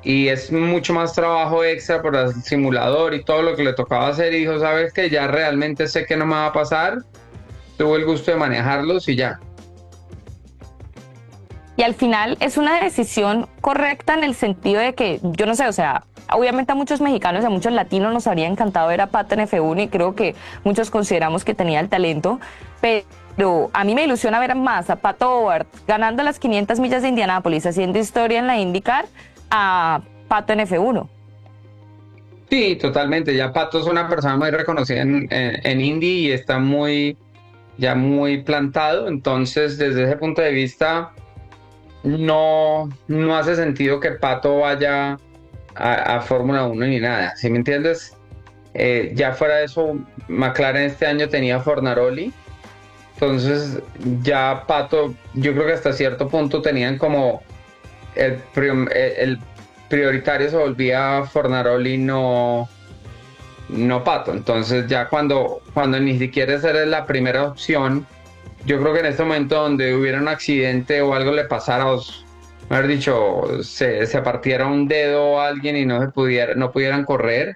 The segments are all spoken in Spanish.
y es mucho más trabajo extra por el simulador y todo lo que le tocaba hacer y dijo, sabes que ya realmente sé que no me va a pasar, tuve el gusto de manejarlos y ya. Y al final es una decisión correcta en el sentido de que, yo no sé, o sea, obviamente a muchos mexicanos y a muchos latinos nos habría encantado ver a Pato en F1 y creo que muchos consideramos que tenía el talento, pero a mí me ilusiona ver más a Pato Howard ganando las 500 millas de Indianápolis, haciendo historia en la IndyCar, a Pato en F1. Sí, totalmente. Ya Pato es una persona muy reconocida en Indy y está muy, ya muy plantado. Entonces, desde ese punto de vista, no hace sentido que Pato vaya a Fórmula Uno ni nada. ¿Sí me entiendes? Ya fuera de eso, McLaren este año tenía Fornaroli. Entonces, ya Pato, yo creo que hasta cierto punto tenían como el prioritario se volvía Fornaroli, no Pato. Entonces ya cuando ni siquiera esa era la primera opción, yo creo que en este momento donde hubiera un accidente o algo le pasara, o mejor dicho, se partiera un dedo a alguien y no pudieran correr,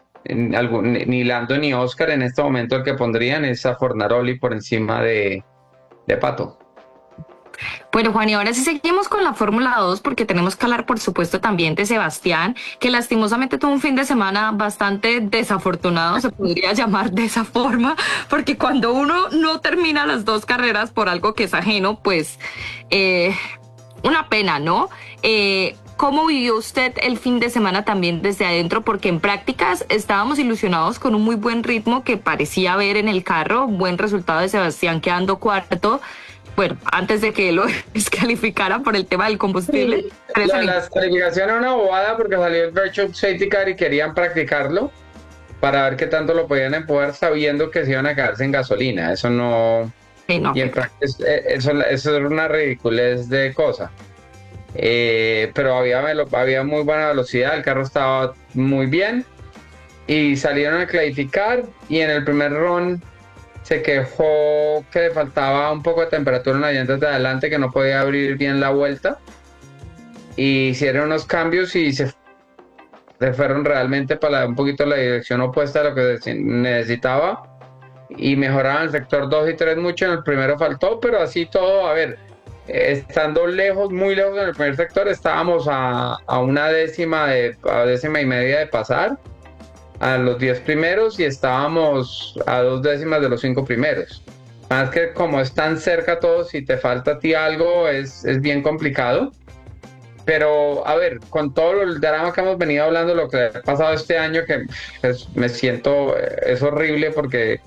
ni Lando ni Oscar en este momento el que pondrían es a Fornaroli por encima de Pato. Bueno, Juan, y ahora sí seguimos con la Fórmula 2 porque tenemos que hablar, por supuesto, también de Sebastián, que lastimosamente tuvo un fin de semana bastante desafortunado, se podría llamar de esa forma, porque cuando uno no termina las dos carreras por algo que es ajeno, pues eh, una pena, ¿no? ¿Cómo vivió usted el fin de semana también desde adentro? Porque en prácticas estábamos ilusionados con un muy buen ritmo que parecía ver en el carro, buen resultado de Sebastián quedando cuarto, bueno, antes de que lo descalificaran por el tema del combustible. Sí, Pero eso la descalificación era una bobada porque salió el Virtual Safety Car y querían practicarlo para ver qué tanto lo podían empujar sabiendo que se iban a quedarse en gasolina. Eso no. no. Y en práctica eso era una ridiculez de cosa. Pero había muy buena velocidad, el carro estaba muy bien y salieron a clarificar y en el primer run se quejó que le faltaba un poco de temperatura en las llantas de adelante, que no podía abrir bien la vuelta y hicieron unos cambios y se fueron realmente para un poquito la dirección opuesta a lo que necesitaba y mejoraban el sector 2 y 3 mucho, en el primero faltó, pero así todo, a ver, estando lejos, muy lejos en el primer sector, estábamos a una a décima y media de pasar a los 10 primeros y estábamos a 2 décimas de los 5 primeros. Más que como están cerca todos, si te falta a ti algo, es bien complicado. Pero, a ver, con todo el drama que hemos venido hablando, lo que ha pasado este año, que pues, me siento, es horrible porque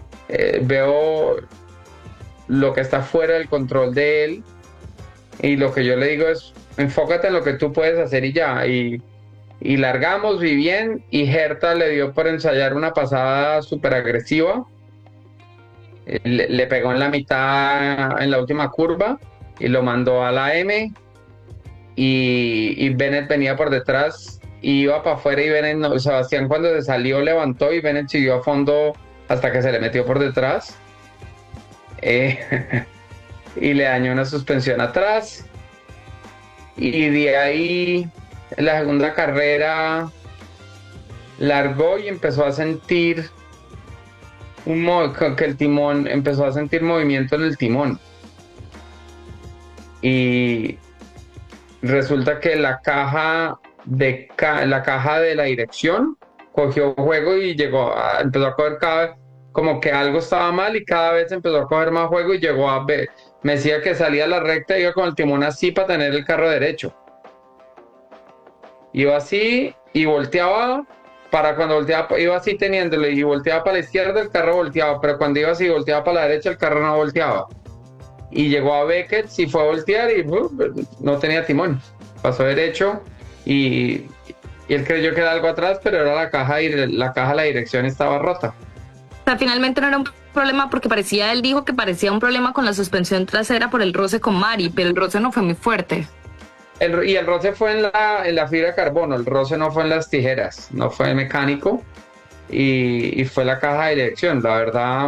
veo lo que está fuera del control de él y lo que yo le digo es, enfócate en lo que tú puedes hacer y ya. Y largamos y bien, y Herta le dio por ensayar una pasada súper agresiva, le pegó en la mitad en la última curva y lo mandó a la M y Bennett venía por detrás y iba para afuera y Bennett, no, Sebastián cuando se salió levantó y Bennett siguió a fondo hasta que se le metió por detrás. Y le dañó una suspensión atrás. Y de ahí, en la segunda carrera, largó y empezó a sentir que el timón, empezó a sentir movimiento en el timón. Y resulta que la caja de la dirección cogió juego y empezó a coger como que algo estaba mal y cada vez empezó a coger más juego y llegó a ver, me decía que salía a la recta y iba con el timón así para tener el carro derecho. Iba así y volteaba, para cuando volteaba, iba así teniéndolo y volteaba para la izquierda, el carro volteaba, pero cuando iba así y volteaba para la derecha, el carro no volteaba. Y llegó a Beckett, sí fue a voltear y no tenía timón. Pasó derecho y, y él creyó que era algo atrás, pero era la caja de la dirección estaba rota. O sea, finalmente no era un problema porque parecía, él dijo que parecía un problema con la suspensión trasera por el roce con Mari, pero el roce no fue muy fuerte. Y el roce fue en la fibra de carbono, el roce no fue en las tijeras, no fue mecánico y fue la caja de dirección. La verdad,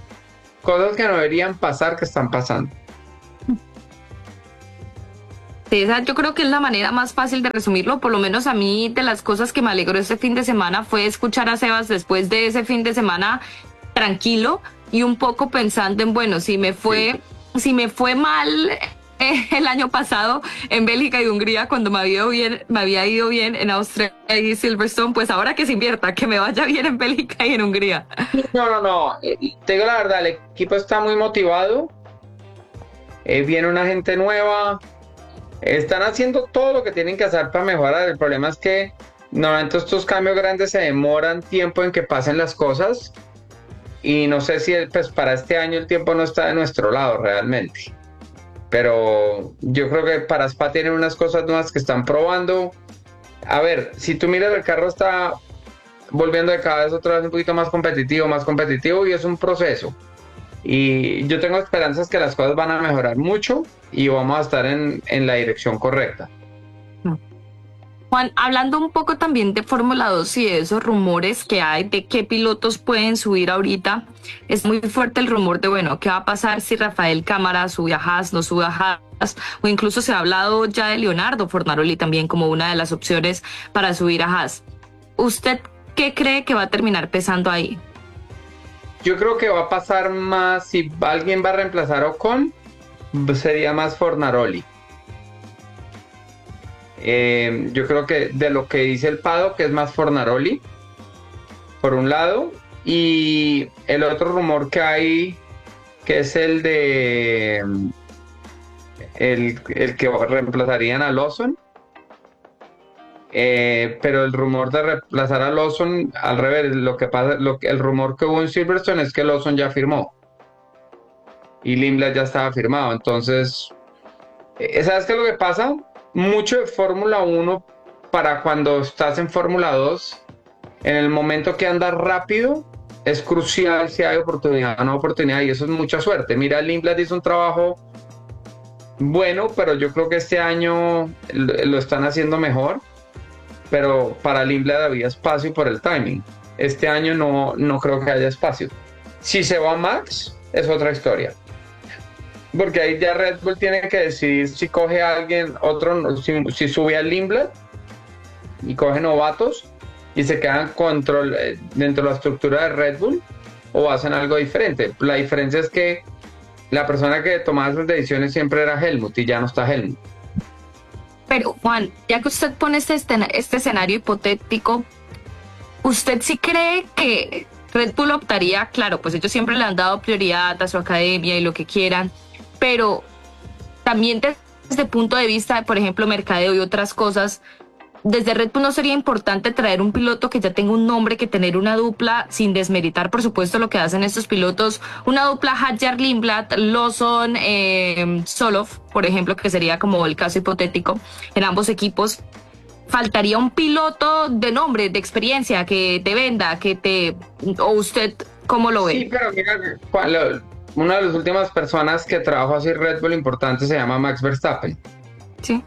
cosas que no deberían pasar que están pasando. Sí, esa yo creo que es la manera más fácil de resumirlo, por lo menos a mí de las cosas que me alegró este fin de semana fue escuchar a Sebas después de ese fin de semana tranquilo y un poco pensando en, bueno, si me fue mal el año pasado en Bélgica y Hungría cuando me había ido bien en Australia y Silverstone, pues ahora que se invierta, que me vaya bien en Bélgica y en Hungría. No. Te digo la verdad, el equipo está muy motivado. Viene una gente nueva. Están haciendo todo lo que tienen que hacer para mejorar. El problema es que normalmente estos cambios grandes se demoran tiempo en que pasen las cosas. Y no sé si pues para este año el tiempo no está de nuestro lado realmente. Pero yo creo que para Spa tienen unas cosas nuevas que están probando. A ver, si tú miras, el carro está volviendo de cada vez otra vez un poquito más competitivo y es un proceso. Y yo tengo esperanzas que las cosas van a mejorar mucho y vamos a estar en la dirección correcta. Juan, hablando un poco también de Fórmula 2 y de esos rumores que hay de qué pilotos pueden subir ahorita, es muy fuerte el rumor de, bueno, ¿qué va a pasar si Rafael Cámara sube a Haas, no sube a Haas? O incluso se ha hablado ya de Leonardo Fornaroli también como una de las opciones para subir a Haas. ¿Usted qué cree que va a terminar pesando ahí? Yo creo que va a pasar más, si alguien va a reemplazar a Ocon, sería más Fornaroli. Yo creo que de lo que dice el paddock, que es más Fornaroli, por un lado, y el otro rumor que hay, que es el de el que reemplazarían a Lawson, pero el rumor de reemplazar a Lawson, al revés, lo que pasa, el rumor que hubo en Silverstone es que Lawson ya firmó y Lindblad ya estaba firmado. Entonces, ¿sabes qué es lo que pasa? Mucho de Fórmula 1 para cuando estás en Fórmula 2, en el momento que andas rápido, es crucial si hay oportunidad o no oportunidad, y eso es mucha suerte. Mira, Lindblad hizo un trabajo bueno, pero yo creo que este año lo están haciendo mejor, pero para Lindblad había espacio por el timing. Este año no creo que haya espacio. Si se va Max, es otra historia. Porque ahí ya Red Bull tiene que decidir si coge a alguien, si sube a Lindblad y coge novatos y se quedan dentro de la estructura de Red Bull, o hacen algo diferente. La diferencia es que la persona que tomaba esas decisiones siempre era Helmut y ya no está Helmut. Pero Juan, ya que usted pone este escenario hipotético, ¿usted sí cree que Red Bull optaría? Claro, pues ellos siempre le han dado prioridad a su academia y lo que quieran, pero también desde el punto de vista, por ejemplo, mercadeo y otras cosas, desde Red Bull no sería importante traer un piloto que ya tenga un nombre, que tener una dupla, sin desmeritar, por supuesto, lo que hacen estos pilotos, una dupla Hadjar-Lindblad, Lawson, Soloff, por ejemplo, que sería como el caso hipotético en ambos equipos. Faltaría un piloto de nombre, de experiencia, que te venda, o usted, ¿cómo lo ve? Sí, pero mira, una de las últimas personas que trabajó así Red Bull importante se llama Max Verstappen. Sí.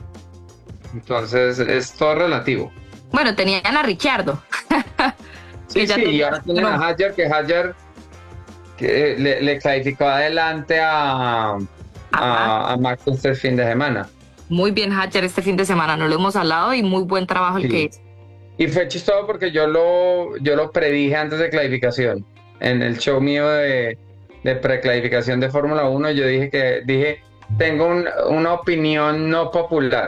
Entonces es todo relativo. Bueno, tenían a Ricciardo. Sí, y ahora tienen a Hadjar, que le clasificó adelante a Max este fin de semana. Muy bien, Hadjar, este fin de semana no lo hemos hablado y muy buen trabajo el que hizo. Y fue chistoso porque yo lo predije antes de clasificación. En el show mío de preclasificación de Fórmula 1, yo dije, tengo una opinión no popular.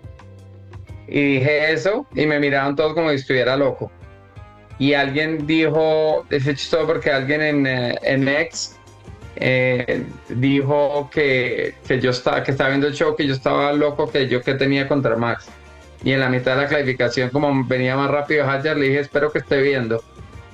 Y dije eso y me miraron todos como si estuviera loco. Y alguien dijo, es chistoso porque alguien en X dijo que estaba viendo el show, que yo estaba loco, que tenía contra Max. Y en la mitad de la clasificación, como venía más rápido Hadjar, le dije, espero que esté viendo.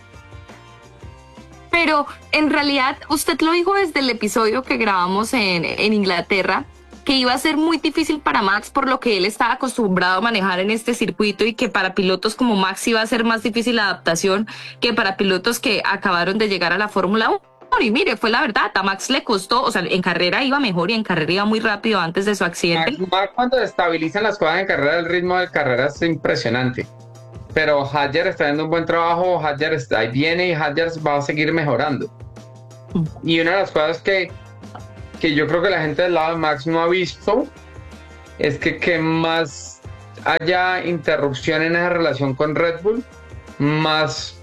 Pero en realidad usted lo dijo desde el episodio que grabamos en Inglaterra, que iba a ser muy difícil para Max por lo que él estaba acostumbrado a manejar en este circuito, y que para pilotos como Max iba a ser más difícil la adaptación que para pilotos que acabaron de llegar a la Fórmula 1. Y mire, fue la verdad, a Max le costó, o sea, en carrera iba mejor y en carrera iba muy rápido antes de su accidente. Max cuando estabilizan las cosas en carrera, el ritmo de carrera es impresionante. Pero Hadjar está haciendo un buen trabajo, Hadjar ahí viene y Hadjar va a seguir mejorando. Y una de las cosas que yo creo que la gente del lado de Max no ha visto es que más haya interrupción en esa relación con Red Bull, más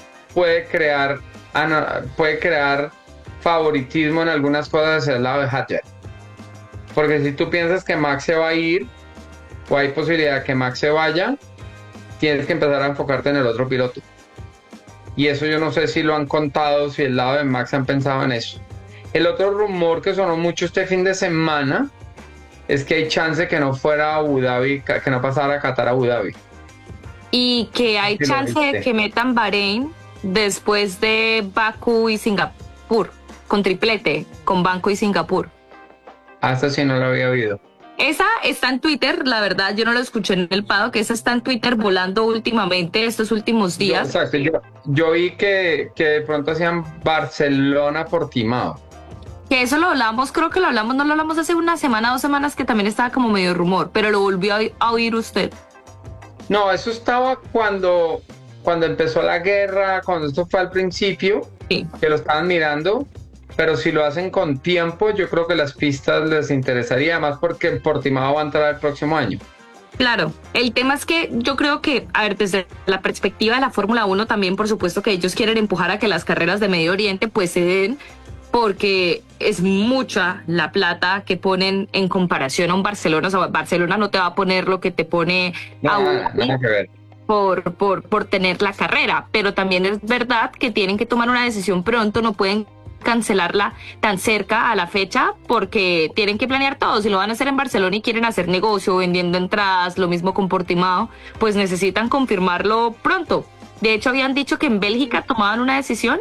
puede crear favoritismo en algunas cosas hacia el lado de Hadjar. Porque si tú piensas que Max se va a ir, o hay posibilidad de que Max se vaya, tienes que empezar a enfocarte en el otro piloto. Y eso yo no sé si lo han contado, si el lado de Max han pensado en eso. El otro rumor que sonó mucho este fin de semana es que hay chance que no fuera a Abu Dhabi, que no pasara a Qatar a Abu Dhabi. Y que hay chance de que metan Bahrein después de Bakú y Singapur, con triplete, con Bakú y Singapur. Hasta si no lo había oído. Esa está en Twitter, la verdad, yo no lo escuché en el paddock, esa está en Twitter volando últimamente, estos últimos días. Exacto, yo vi que de pronto hacían Barcelona-Portimao. Que eso lo hablamos, creo que no lo hablamos hace una semana, 2 semanas, que también estaba como medio rumor, pero lo volvió a oír usted. No, eso estaba cuando empezó la guerra, cuando esto fue al principio, Sí. que lo estaban mirando, pero si lo hacen con tiempo, yo creo que las pistas les interesaría, más porque el Portimao va a entrar el próximo año. Claro, el tema es que yo creo que, a ver, desde la perspectiva de la Fórmula 1 también, por supuesto que ellos quieren empujar a que las carreras de Medio Oriente pues se den, porque es mucha la plata que ponen en comparación a un Barcelona. O sea, Barcelona no te va a poner lo que te pone Nada que ver. por tener la carrera, pero también es verdad que tienen que tomar una decisión pronto, no pueden cancelarla tan cerca a la fecha porque tienen que planear todo. Si lo van a hacer en Barcelona y quieren hacer negocio vendiendo entradas, lo mismo con Portimao, pues necesitan confirmarlo pronto. De hecho, habían dicho que en Bélgica tomaban una decisión.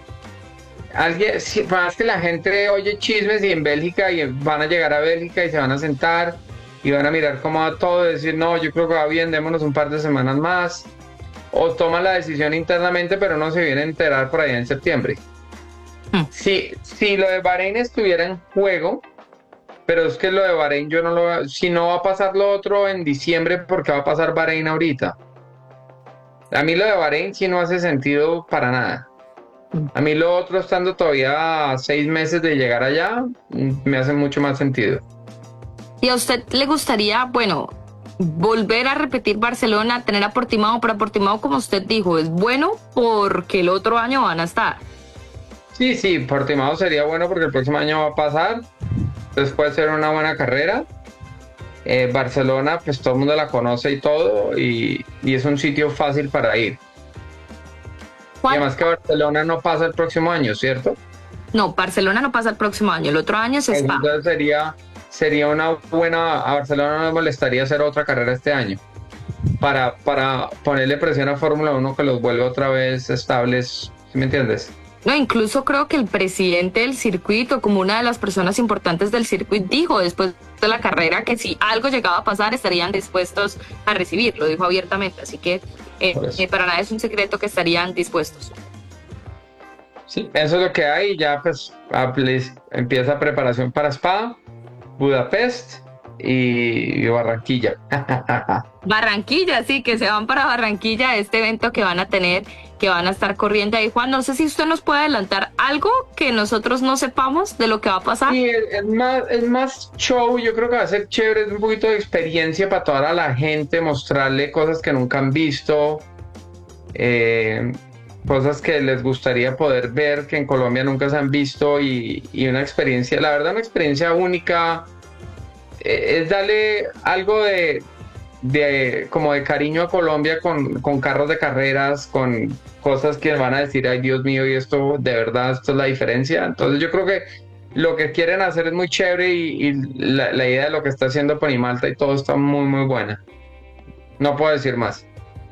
Más que la gente oye chismes y en Bélgica y van a llegar a Bélgica y se van a sentar y van a mirar cómo va todo y decir, no, yo creo que va bien, démonos un par de semanas más. O toman la decisión internamente, pero no se viene a enterar por allá en septiembre. Si lo de Bahrein estuviera en juego, pero es que lo de Bahrein yo no lo veo. Si no va a pasar lo otro en diciembre, ¿por qué va a pasar Bahrein ahorita? A mí lo de Bahrein sí no hace sentido para nada. A mí lo otro, estando todavía a 6 meses de llegar allá, me hace mucho más sentido. ¿Y a usted le gustaría, bueno, volver a repetir Barcelona, tener a Portimao? Para Portimao, como usted dijo, es bueno porque el otro año van a estar. Sí, Portimao sería bueno porque el próximo año va a pasar. Entonces puede ser una buena carrera. Barcelona, pues todo el mundo la conoce y todo, y es un sitio fácil para ir. Y además que Barcelona no pasa el próximo año, ¿cierto? No, Barcelona no pasa el próximo año, el otro año es Spa. Entonces sería una buena. A Barcelona no me molestaría hacer otra carrera este año para ponerle presión a Fórmula 1 que los vuelva otra vez estables, ¿sí me entiendes? No, incluso creo que el presidente del circuito, como una de las personas importantes del circuito, dijo después de la carrera que si algo llegaba a pasar estarían dispuestos a recibirlo, dijo abiertamente, así que para nada es un secreto que estarían dispuestos. Sí, eso es lo que hay. Ya pues empieza preparación para Spa, Budapest y Barranquilla. Barranquilla, sí, que se van para Barranquilla, este evento que van a tener, que van a estar corriendo ahí. Juan, no sé si usted nos puede adelantar algo que nosotros no sepamos de lo que va a pasar. Sí, es más show. Yo creo que va a ser chévere, es un poquito de experiencia para toda la gente, mostrarle cosas que nunca han visto, cosas que les gustaría poder ver, que en Colombia nunca se han visto, y una experiencia, la verdad, una experiencia única. Es darle algo de como de cariño a Colombia con carros de carreras, con cosas que van a decir, ay Dios mío, y esto de verdad, esto es la diferencia. Entonces yo creo que lo que quieren hacer es muy chévere, y la idea de lo que está haciendo Ponimalta y todo está muy muy buena. No puedo decir más.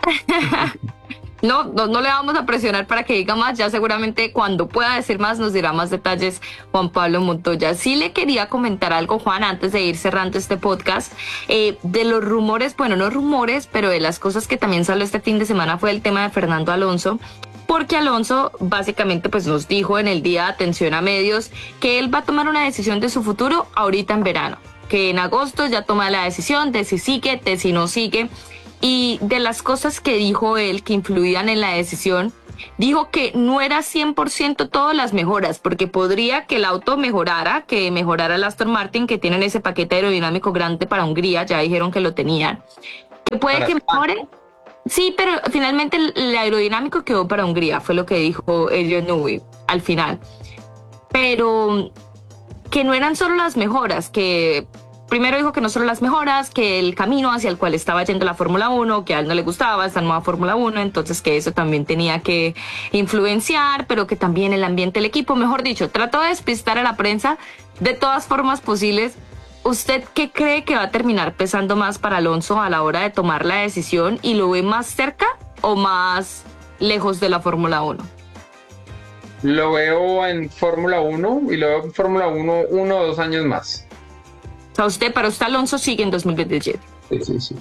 No le vamos a presionar para que diga más, ya seguramente cuando pueda decir más nos dirá más detalles Juan Pablo Montoya. Sí le quería comentar algo, Juan, antes de ir cerrando este podcast, de los rumores, bueno, no rumores, pero de las cosas que también salió este fin de semana fue el tema de Fernando Alonso, porque Alonso básicamente pues nos dijo en el día de atención a medios que él va a tomar una decisión de su futuro ahorita en verano, que en agosto ya toma la decisión de si sigue, de si no sigue. Y de las cosas que dijo él que influían en la decisión dijo que no era 100% todas las mejoras, porque podría que el auto mejorara, que mejorara el Aston Martin, que tienen ese paquete aerodinámico grande para Hungría, ya dijeron que lo tenían. Que puede que mejore. Sí, pero finalmente el aerodinámico quedó para Hungría, fue lo que dijo Adrian Newey al final. Pero que no eran solo las mejoras, que primero dijo que no solo las mejoras, que el camino hacia el cual estaba yendo la Fórmula 1, que a él no le gustaba esta nueva Fórmula 1, entonces que eso también tenía que influenciar, pero que también el ambiente del equipo, mejor dicho, trató de despistar a la prensa de todas formas posibles. ¿Usted qué cree que va a terminar pesando más para Alonso a la hora de tomar la decisión y lo ve más cerca o más lejos de la Fórmula 1? Lo veo en Fórmula 1 y lo veo en Fórmula 1 1 o 2 años más. O sea, para usted Alonso sigue en 2027. Sí.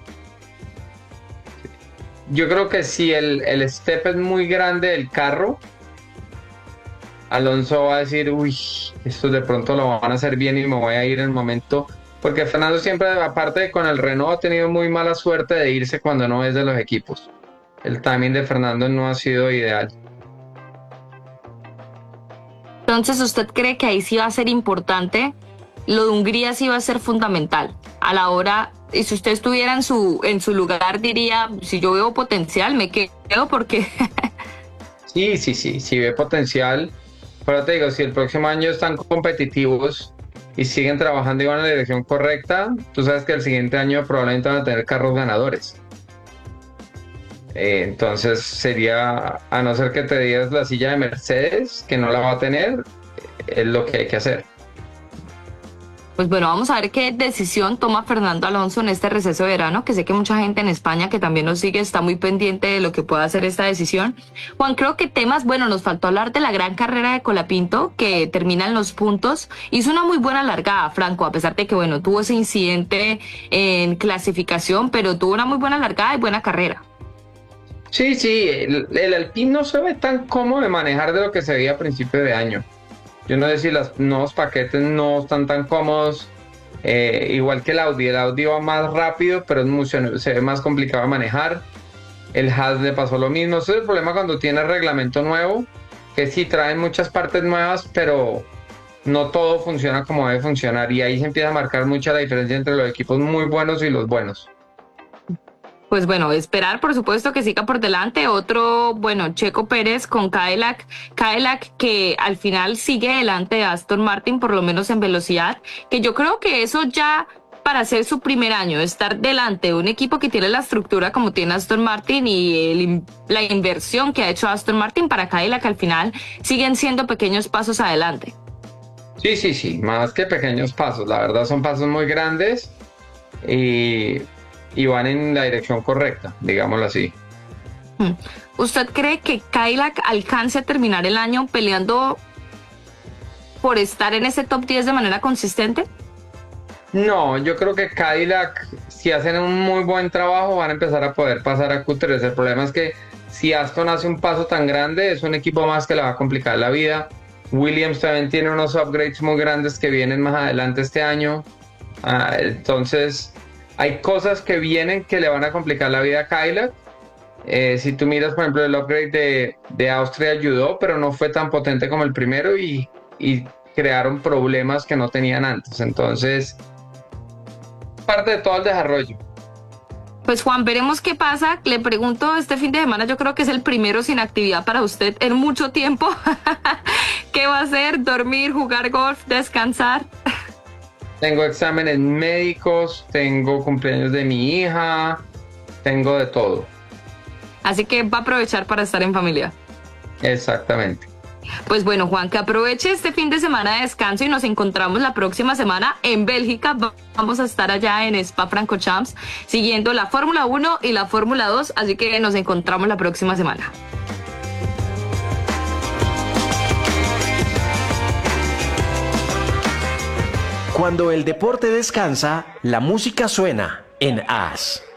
Yo creo que si el step es muy grande del carro, Alonso va a decir, uy, esto de pronto lo van a hacer bien y me voy a ir en el momento. Porque Fernando siempre, aparte de con el Renault, ha tenido muy mala suerte de irse cuando no es de los equipos. El timing de Fernando no ha sido ideal. Entonces, ¿usted cree que ahí sí va a ser importante? Lo de Hungría sí va a ser fundamental. A la hora, y si usted estuviera en su lugar, diría, si yo veo potencial, me quedo porque... Sí ve potencial. Pero te digo, si el próximo año están competitivos y siguen trabajando y van en la dirección correcta, tú sabes que el siguiente año probablemente van a tener carros ganadores. Entonces sería, a no ser que te digas la silla de Mercedes, que no la va a tener, es lo que hay que hacer. Pues bueno, vamos a ver qué decisión toma Fernando Alonso en este receso de verano, que sé que mucha gente en España que también nos sigue está muy pendiente de lo que pueda hacer esta decisión. Juan, creo que temas, bueno, nos faltó hablar de la gran carrera de Colapinto, que termina en los puntos. Hizo una muy buena largada, Franco, a pesar de que, bueno, tuvo ese incidente en clasificación, pero tuvo una muy buena largada y buena carrera. Sí, el Alpine no se ve tan cómodo de manejar de lo que se veía a principio de año. Yo no sé si los nuevos paquetes no están tan cómodos, igual que el Audi va más rápido, pero se ve más complicado de manejar. El Haas le pasó lo mismo. Ese es el problema cuando tiene reglamento nuevo, que sí traen muchas partes nuevas, pero no todo funciona como debe funcionar, y ahí se empieza a marcar mucha la diferencia entre los equipos muy buenos y los buenos. Pues bueno, esperar por supuesto que siga por delante. Otro, bueno, Checo Pérez con Cadillac que al final sigue delante de Aston Martin, por lo menos en velocidad, que yo creo que eso ya para hacer su primer año, estar delante de un equipo que tiene la estructura como tiene Aston Martin y la inversión que ha hecho Aston Martin para Cadillac, al final siguen siendo pequeños pasos adelante. Sí, más que pequeños pasos, la verdad son pasos muy grandes y van en la dirección correcta, digámoslo así. ¿Usted cree que Cadillac alcance a terminar el año peleando por estar en ese top 10 de manera consistente? No, yo creo que Cadillac, si hacen un muy buen trabajo, van a empezar a poder pasar a Q3. El problema es que si Aston hace un paso tan grande, es un equipo más que le va a complicar la vida. Williams también tiene unos upgrades muy grandes que vienen más adelante este año. Entonces, hay cosas que vienen que le van a complicar la vida a Cadillac. Si tú miras, por ejemplo, el upgrade de Austria ayudó, pero no fue tan potente como el primero y crearon problemas que no tenían antes. Entonces, parte de todo el desarrollo. Pues Juan, veremos qué pasa. Le pregunto, este fin de semana yo creo que es el primero sin actividad para usted en mucho tiempo. ¿Qué va a hacer? ¿Dormir, jugar golf, descansar? Tengo exámenes médicos, tengo cumpleaños de mi hija, tengo de todo. Así que va a aprovechar para estar en familia. Exactamente. Pues bueno, Juan, que aproveche este fin de semana de descanso y nos encontramos la próxima semana en Bélgica. Vamos a estar allá en Spa-Francorchamps siguiendo la Fórmula 1 y la Fórmula 2, así que nos encontramos la próxima semana. Cuando el deporte descansa, la música suena en AS.